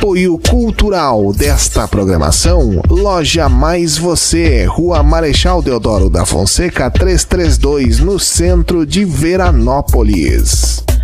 Apoio cultural desta programação, Loja Mais Você, Rua Marechal Deodoro da Fonseca 332, no centro de Veranópolis.